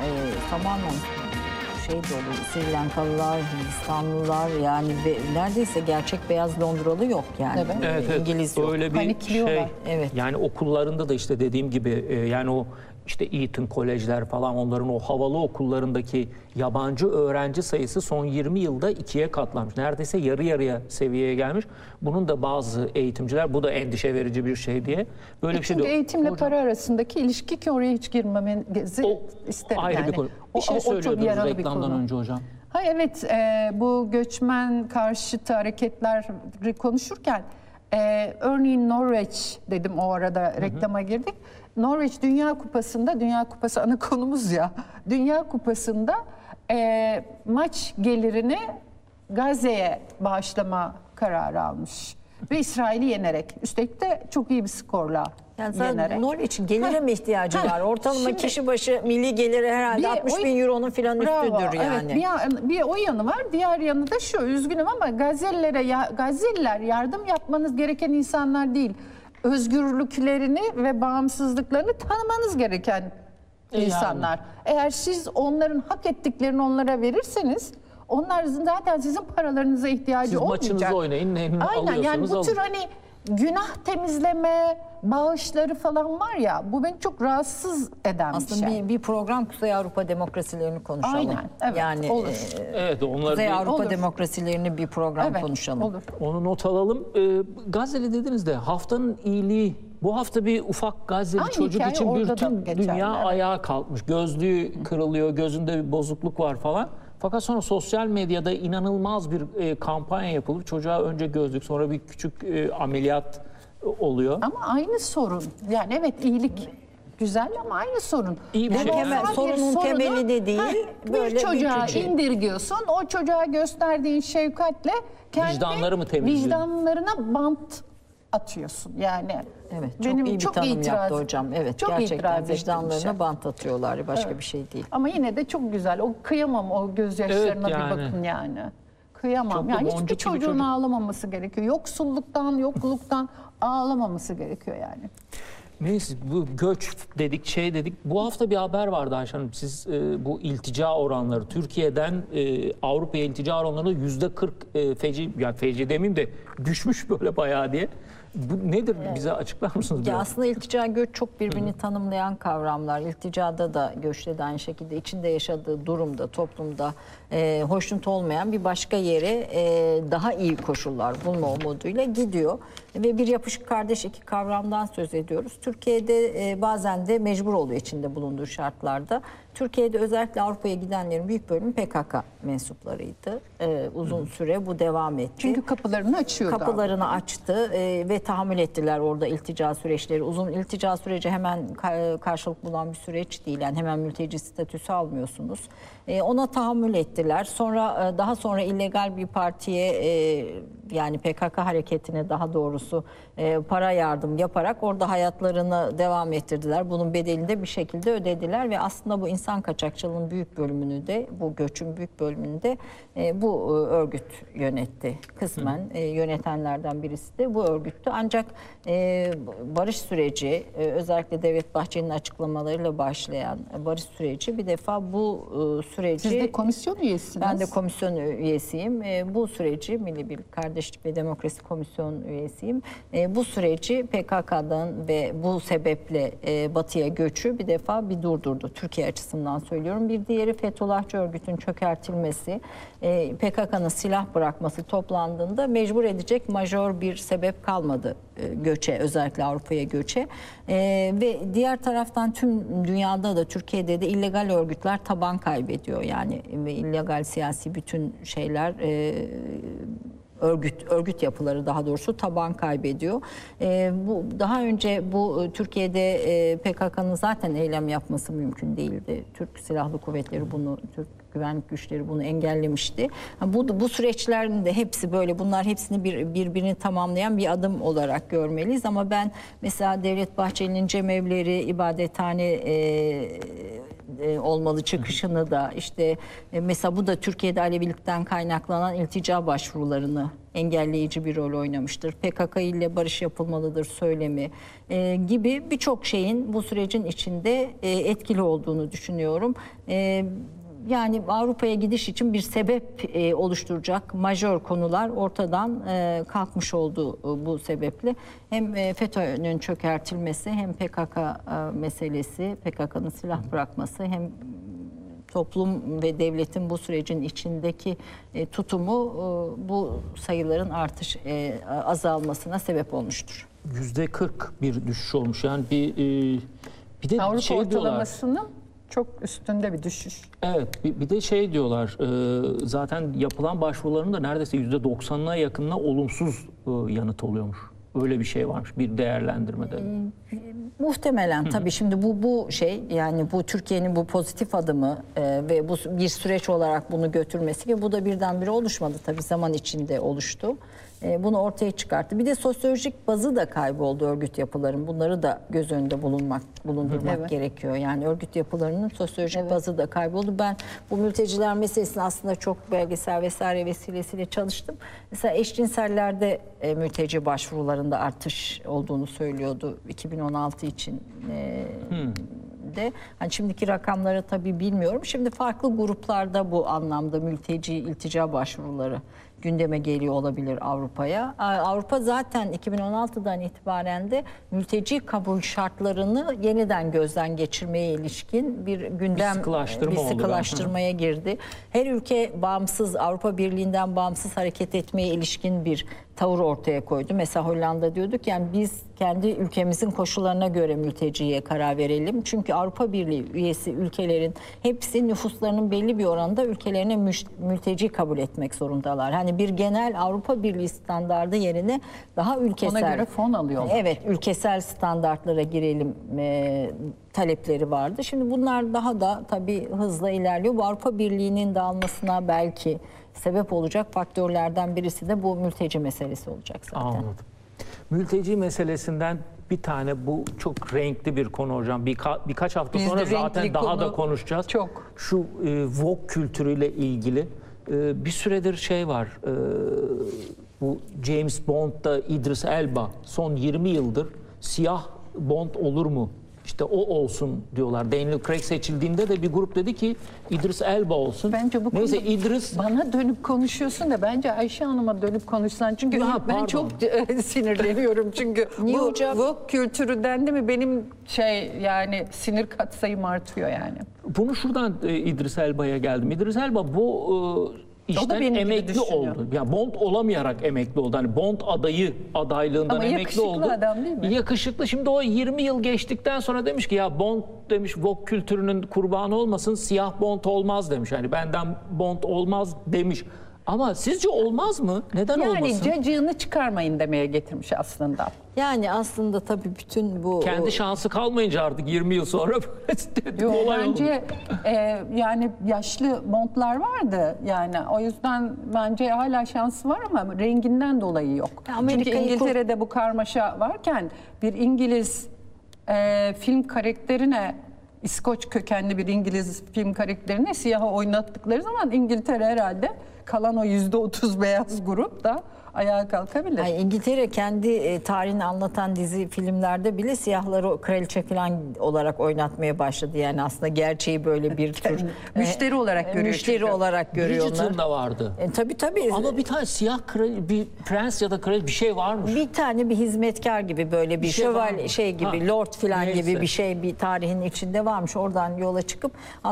tamamen şey dolu, Sri Lankalılar, Hindistanlılar yani neredeyse gerçek beyaz Londralı yok yani. Evet, İngiliz yok. öyle bir Panikliyorlar. şey. Evet. Yani okullarında da işte dediğim gibi yani o işte Eton kolejler falan onların o havalı okullarındaki yabancı öğrenci sayısı son 20 yılda 2'ye katlanmış. Neredeyse yarı yarıya seviyeye gelmiş. Bunun da bazı eğitimciler bu da endişe verici bir şey diye böyle bir şey Çünkü diyor. eğitimle Hocam, para arasındaki ilişki ki oraya hiç girmemenizi o isterim. ayrı yani. bir konu. Bir şey çok söylüyordunuz yaralı bir reklamdan konu. önce hocam. Ha evet, bu göçmen karşıtı hareketleri konuşurken örneğin Norveç dedim, o arada reklama girdik. Norveç Dünya Kupası'nda, Dünya Kupası ana konumuz ya, Dünya Kupası'nda maç gelirini Gazze'ye bağışlama kararı almış. Ve İsrail'i yenerek, üstelik de çok iyi bir skorla Yani yenerek. Norveç'in gelire mi ihtiyacı var? Ortalama Şimdi- kişi başı milli geliri herhalde 60 bin euronun falan üstüdür yani. Evet, bir o yanı var. Diğer yanı da şu, üzgünüm ama Gazze'liler yardım yapmanız gereken insanlar değil. Özgürlüklerini ve bağımsızlıklarını tanımanız gereken insanlar. Eğer siz onların hak ettiklerini onlara verirseniz, onlar zaten sizin paralarınıza ihtiyacı Siz olmayacak. maçınızı oynayın, ne Aynen, yani alıyorsanız bu alın. tür hani günah temizleme bağışları falan var ya, bu beni çok rahatsız eden Aslında bir şey. bir program Kuzey Avrupa demokrasilerini konuşalım. Aynen, evet, yani olur. Evet, onları Kuzey bir- Avrupa Olur. demokrasilerini bir program Evet, konuşalım. olur. Onu not alalım. Gazze'li dediniz de haftanın iyiliği. Bu hafta bir ufak Gazze'li Aynı çocuk hikaye için orada da bütün geçerli, dünya evet. ayağa kalkmış. Gözlüğü kırılıyor, gözünde bir bozukluk var falan. Fakat sonra sosyal medyada inanılmaz bir kampanya yapılıp çocuğa önce gözlük sonra bir küçük ameliyat oluyor. Ama aynı sorun. Yani evet, iyilik güzel ama aynı sorun. İyi bir Yani şey. o Temel- sadece sorunun temeli de değil, böyle böyle çocuğa küçücük. indirgiyorsun. O çocuğa gösterdiğin şefkatle kendi Vicdanları mı temizliyor? vicdanlarına bant atıyorsun. Yani Evet, çok benim iyi bir çok tanım itiraz- yaptı hocam. Evet, çok gerçekten itiraz ettiğim bir vicdanlarına şey. bant atıyorlar. Başka bir şey değil. Ama yine de çok güzel. O kıyamam, o gözyaşlarına Evet, bir yani. bakın yani. Kıyamam. Çok da Yani boncuk hiçbir gibi çocuğun çocuk. ağlamaması gerekiyor. Yoksulluktan, yokluktan ağlamaması gerekiyor yani. Neyse, bu göç dedik, şey dedik. Bu hafta bir haber vardı Ayşe Hanım. Siz bu iltica oranları, Türkiye'den Avrupa'ya iltica oranları %40 feci, yani feci demeyeyim de düşmüş böyle bayağı diye. Bu nedir? Bize açıklar mısınız? Ya biraz? aslında iltica, göç çok birbirini tanımlayan kavramlar. İlticada da, göçte de aynı şekilde içinde yaşadığı durumda, toplumda hoşnut olmayan bir başka yere daha iyi koşullar bulma umuduyla gidiyor. Ve bir yapışık kardeş iki kavramdan söz ediyoruz. Türkiye'de bazen de mecbur oluyor içinde bulunduğu şartlarda. Türkiye'de özellikle Avrupa'ya gidenlerin büyük bölümü PKK mensuplarıydı. Uzun süre bu devam etti. Çünkü kapılarını açıyordu. Kapılarını açtı ve tahammül ettiler orada iltica süreçleri. Uzun iltica süreci hemen karşılık bulan bir süreç değil. Yani hemen mülteci statüsü almıyorsunuz. Ona tahammül ettiler. Sonra daha sonra illegal bir partiye yani PKK hareketine daha doğrusu para yardım yaparak orada hayatlarını devam ettirdiler. Bunun bedelini de bir şekilde ödediler ve aslında bu insan kaçakçılığının büyük bölümünü de, bu göçün büyük bölümünü de bu örgüt yönetti. Kısmen yönetenlerden birisi de bu örgüttü. Ancak barış süreci, özellikle Devlet Bahçeli'nin açıklamalarıyla başlayan barış süreci bir defa bu süreci... Siz de komisyon üyesiniz. Ben de komisyon üyesiyim. Bu süreci, Milli Birlik Kardeşlik ve Demokrasi Komisyon üyesiyim. Bu süreci PKK'dan ve bu sebeple Batı'ya göçü bir defa bir durdurdu. Türkiye açısından söylüyorum. Bir diğeri Fethullahçı örgütün çökertilmesi, PKK'nın silah bırakması toplandığında mecbur edecek majör bir sebep kalmadı göçe, özellikle Avrupa'ya göçe. Ve diğer taraftan tüm dünyada da Türkiye'de de illegal örgütler taban kaybediyor. Yani ve illegal siyasi bütün şeyler örgüt yapıları daha doğrusu taban kaybediyor. Bu daha önce bu Türkiye'de PKK'nın zaten eylem yapması mümkün değildi. Türk Silahlı Kuvvetleri bunu, Türk güvenlik güçleri bunu engellemişti. Bu süreçlerin de hepsi böyle, bunlar hepsini birbirini tamamlayan bir adım olarak görmeliyiz. Ama ben mesela Devlet Bahçeli'nin cemevleri, ibadethane olmalı çıkışını da işte mesela bu da Türkiye'de Alevilikten kaynaklanan iltica başvurularını engelleyici bir rol oynamıştır. PKK ile barış yapılmalıdır söylemi gibi birçok şeyin bu sürecin içinde etkili olduğunu düşünüyorum. Yani Avrupa'ya gidiş için bir sebep oluşturacak majör konular ortadan kalkmış oldu bu sebeple. Hem FETÖ'nün çökertilmesi, hem PKK meselesi, PKK'nın silah bırakması, hem toplum ve devletin bu sürecin içindeki tutumu bu sayıların azalmasına sebep olmuştur. %40 bir düşüş olmuş. Yani bir de Avrupa şey diyorlar. ortalamasının çok üstünde bir düşüş. Evet, bir de şey diyorlar. Zaten yapılan başvuruların da neredeyse %90'ına yakınına olumsuz yanıt oluyormuş. Öyle bir şey varmış bir değerlendirmede. Muhtemelen tabii şimdi bu şey, yani bu Türkiye'nin bu pozitif adımı ve bu bir süreç olarak bunu götürmesi, ki bu da birdenbire oluşmadı tabii, zaman içinde oluştu. Bunu ortaya çıkarttı. Bir de sosyolojik bazı da kayboldu örgüt yapıların. Bunları da göz önünde bulundurmak gerekiyor. Yani örgüt yapılarının sosyolojik bazı da kayboldu. Ben bu mülteciler meselesini aslında çok belgesel vesaire vesilesiyle çalıştım. Mesela eşcinsellerde mülteci başvurularında artış olduğunu söylüyordu 2016 için. De. Hani şimdiki rakamları tabii bilmiyorum. Şimdi farklı gruplarda bu anlamda mülteci, iltica başvuruları gündeme geliyor olabilir Avrupa'ya. Avrupa zaten 2016'dan itibaren de mülteci kabul şartlarını yeniden gözden geçirmeye ilişkin bir gündem, bir sıkılaştırmaya girdi. Her ülke bağımsız, Avrupa Birliği'nden bağımsız hareket etmeye ilişkin bir tavır ortaya koydu. Mesela Hollanda diyorduk, yani biz kendi ülkemizin koşullarına göre mülteciye karar verelim. Çünkü Avrupa Birliği üyesi ülkelerin hepsi nüfuslarının belli bir oranda ülkelerine mülteci kabul etmek zorundalar. Hani bir genel Avrupa Birliği standardı yerine daha ülkesel. Ona göre fon alıyorlar. Evet, ülkesel standartlara girelim talepleri vardı. Şimdi bunlar daha da tabii hızla ilerliyor. Bu Avrupa Birliği'nin dağılmasına belki sebep olacak faktörlerden birisi de bu mülteci meselesi olacak zaten. Anladım. Mülteci meselesinden bir tane, bu çok renkli bir konu hocam. Birkaç hafta sonra zaten daha da konuşacağız. Çok. Şu Vogue kültürüyle ilgili bir süredir şey var. Bu James Bond'da İdris Elba son 20 yıldır siyah Bond olur mu? İşte o olsun diyorlar. Daniel Craig seçildiğinde de bir grup dedi ki İdris Elba olsun. Bence bu neyse konuda İdris bana dönüp konuşuyorsun da bence Ayşe Hanım'a dönüp konuşsan. Çünkü ben çok sinirleniyorum çünkü bu Vogue kültürü dendi mi benim yani sinir katsayım artıyor yani. Bunu şuradan İdris Elba'ya geldim. İdris Elba bu işten emekli oldu. Yani Bond olamayarak emekli oldu. Hani Bond adaylığından ama emekli oldu. Ama yakışıklı adam değil mi? Yakışıklı. Şimdi o 20 yıl geçtikten sonra demiş ki ya Bond demiş Vogue kültürünün kurbanı olmasın, siyah Bond olmaz demiş. Yani benden Bond olmaz demiş. Ama sizce olmaz mı? Neden olmasın? Yani cacığını çıkarmayın demeye getirmiş aslında. Yani aslında tabii bütün bu... Kendi şansı kalmayınca artık 20 yıl sonra kolay bence yani yaşlı Bond'lar vardı. Yani o yüzden bence hala şansı var ama renginden dolayı yok. Çünkü İngiltere'de bu karmaşa varken bir İngiliz film karakterine, İskoç kökenli bir İngiliz film karakterine siyahı oynattıkları zaman İngiltere herhalde kalan o %30 beyaz grup da ayağa kalkabilir. Yani İngiltere kendi tarihini anlatan dizi filmlerde bile siyahları kraliçe falan olarak oynatmaya başladı. Yani aslında gerçeği böyle bir tür müşteri olarak görüyor. Müşteri olarak görüyorlar. Bridgerton'da vardı. Tabii. Ama bir tane siyah bir prens ya da kraliçe bir şey varmış. Bir tane bir hizmetkar gibi böyle bir şövalye gibi, lord falan gibi bir şey bir tarihin içinde varmış. Oradan yola çıkıp